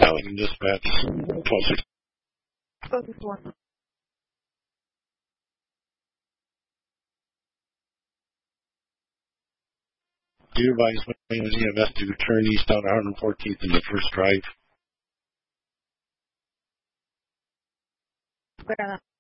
Allen Dispatch, 1260. Focus 1. Do you advise my EMS to turn east on 114th in the first drive? Where